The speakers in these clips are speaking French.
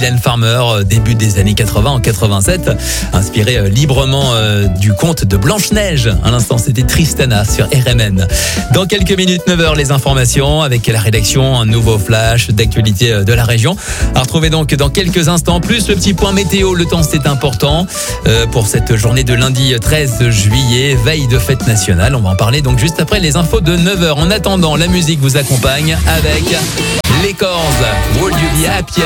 Mylène Farmer, début des années 80, en 87, inspiré librement du conte de Blanche-Neige. À l'instant, c'était Tristana sur RMN. Dans quelques minutes, 9h, les informations avec la rédaction, un nouveau flash d'actualité de la région. À retrouver donc dans quelques instants, plus le petit point météo. Le temps, c'est important pour cette journée de lundi 13 juillet, veille de fête nationale. On va en parler donc juste après les infos de 9h. En attendant, la musique vous accompagne avec les Corrs. Would You Be Happier?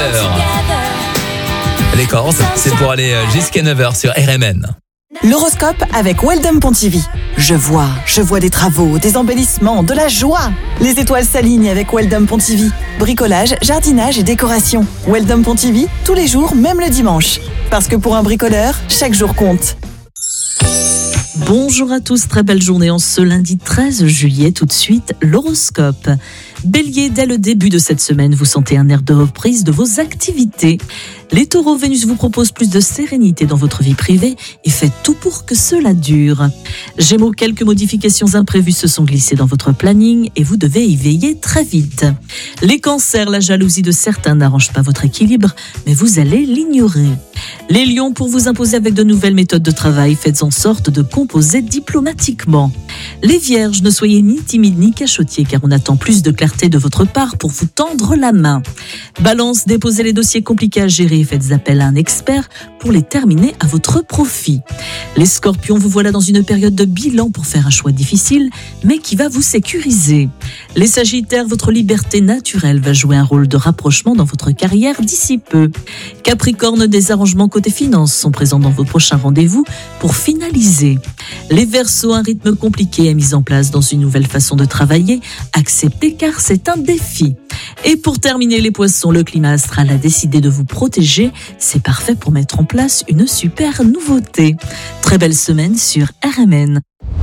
Les Corrs, c'est pour aller jusqu'à 9h sur RMN. L'horoscope avec Weldom Pontivy. Je vois des travaux, des embellissements, de la joie. Les étoiles s'alignent avec Weldom Pontivy. Bricolage, jardinage et décoration. Weldom Pontivy, tous les jours, même le dimanche. Parce que pour un bricoleur, chaque jour compte. Bonjour à tous, très belle journée en ce lundi 13 juillet. Tout de suite, l'horoscope. Bélier, dès le début de cette semaine, vous sentez un air de reprise de vos activités. Les taureaux, Vénus vous propose plus de sérénité dans votre vie privée et faites tout pour que cela dure. Gémeaux, quelques modifications imprévues se sont glissées dans votre planning et vous devez y veiller très vite. Les cancers, la jalousie de certains n'arrange pas votre équilibre, mais vous allez l'ignorer. Les lions, pour vous imposer avec de nouvelles méthodes de travail, faites en sorte de composer diplomatiquement. Les vierges, ne soyez ni timides ni cachotiers car on attend plus de clarté de votre part pour vous tendre la main. Balance, déposez les dossiers compliqués à gérer et faites appel à un expert pour les terminer à votre profit. Les scorpions, vous voilà dans une période de bilan pour faire un choix difficile, mais qui va vous sécuriser. Les sagittaires, votre liberté naturelle va jouer un rôle de rapprochement dans votre carrière d'ici peu. Capricorne, des arrangements côté finances sont présents dans vos prochains rendez-vous pour finaliser. Les verseaux, un rythme compliqué est mis en place dans une nouvelle façon de travailler. Acceptez car c'est un défi. Et pour terminer, les poissons, le climat astral a décidé de vous protéger. C'est parfait pour mettre en place une super nouveauté. Très belle semaine sur RMN.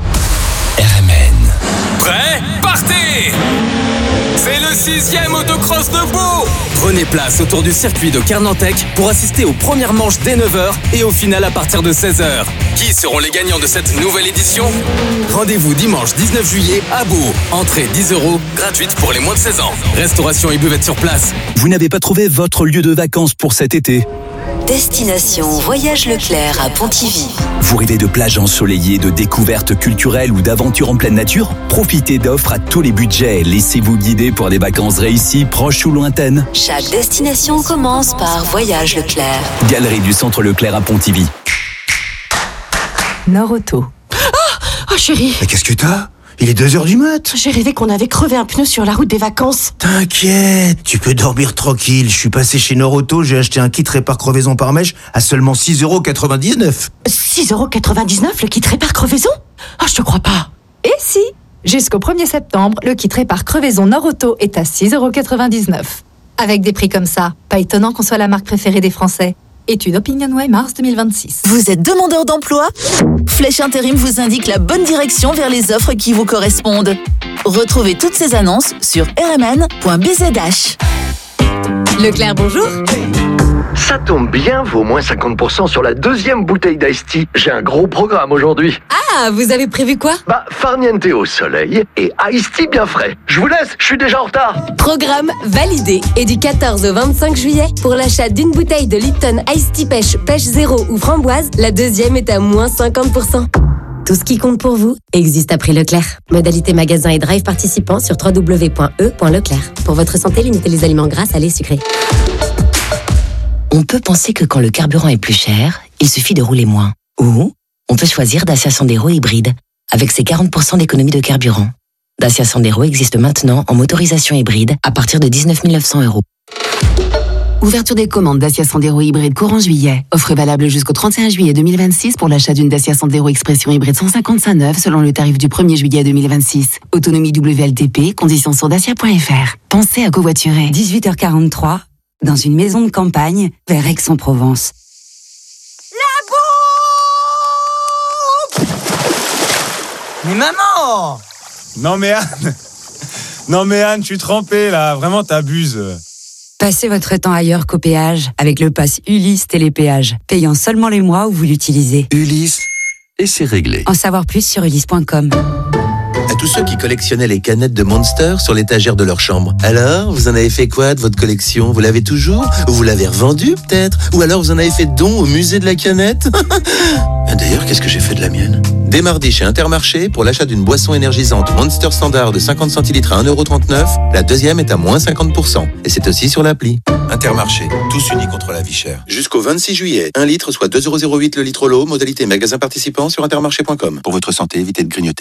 RMN. Prêt? Partez! C'est le 6e autocross de Pau. Prenez place autour du circuit de Kernantec pour assister aux premières manches dès 9h et au final à partir de 16h. Qui seront les gagnants de cette nouvelle édition? Rendez-vous dimanche 19 juillet à Pau. Entrée 10 €, gratuite pour les moins de 16 ans. Restauration et buvette sur place. Vous n'avez pas trouvé votre lieu de vacances pour cet été? Destination Voyage Leclerc à Pontivy. Vous rêvez de plages ensoleillées, de découvertes culturelles ou d'aventures en pleine nature? Profitez d'offres à tous les budgets. Laissez-vous guider pour des vacances réussies, proches ou lointaines. Chaque destination commence par Voyage Leclerc. Galerie du Centre Leclerc à Pontivy. Nord-Auto. Oh chérie, Mais qu'est-ce que t'as? Il est 2h du mat. j'ai rêvé qu'on avait crevé un pneu sur la route des vacances. T'inquiète, tu peux dormir tranquille. Je suis passé chez Nord-Auto, j'ai acheté un kit répare crevaison par mèche à seulement 6,99 €. 6,99 € le kit répare crevaison? Oh, je te crois pas. Et si, jusqu'au 1er septembre, le kit répare crevaison Nord-Auto est à 6,99 €. Avec des prix comme ça, pas étonnant qu'on soit la marque préférée des Français. Étude OpinionWay mars 2026. Vous êtes demandeur d'emploi? Flèche Intérim vous indique la bonne direction vers les offres qui vous correspondent. Retrouvez toutes ces annonces sur rmn.bzh. Leclerc, bonjour. Ça tombe bien, vaut moins 50% sur la deuxième bouteille d'Ice Tea. J'ai un gros programme aujourd'hui. Ah, vous avez prévu quoi? Farniente au soleil et Ice Tea bien frais. Je vous laisse, je suis déjà en retard. Programme validé. Et du 14 au 25 juillet, pour l'achat d'une bouteille de Lipton Ice Tea Pêche Zéro ou Framboise, la deuxième est à moins 50%. Tout ce qui compte pour vous existe à prix Leclerc. Modalité magasin et drive participants sur www.e.leclerc. Pour votre santé, limitez les aliments gras, salés, sucrés. On peut penser que quand le carburant est plus cher, il suffit de rouler moins. Ou on peut choisir Dacia Sandero hybride, avec ses 40% d'économie de carburant. Dacia Sandero existe maintenant en motorisation hybride à partir de 19 900 €. Ouverture des commandes Dacia Sandero hybride courant juillet. Offre valable jusqu'au 31 juillet 2026 pour l'achat d'une Dacia Sandero Expression hybride 155 neuve selon le tarif du 1er juillet 2026. Autonomie WLTP, conditions sur dacia.fr. Pensez à covoiturer. 18h43, dans une maison de campagne vers Aix-en-Provence. Mais maman! Non mais Anne, je suis trempé là, vraiment t'abuses. Passez votre temps ailleurs qu'au péage avec le pass Ulysse Télépéage, payant seulement les mois où vous l'utilisez. Ulysse, et c'est réglé. En savoir plus sur ulysse.com. à tous ceux qui collectionnaient les canettes de Monster sur l'étagère de leur chambre. Alors, vous en avez fait quoi de votre collection? Vous l'avez toujours? Ou vous l'avez revendue peut-être? Ou alors vous en avez fait don au musée de la canette? D'ailleurs, qu'est-ce que j'ai fait de la mienne? Dès mardi chez Intermarché, pour l'achat d'une boisson énergisante Monster Standard de 50 centilitres à 1,39€, la deuxième est à moins 50%. Et c'est aussi sur l'appli. Intermarché, tous unis contre la vie chère. Jusqu'au 26 juillet, 1 litre soit 2,08€ le litre l'eau, modalité magasin participant sur intermarché.com. Pour votre santé, évitez de grignoter.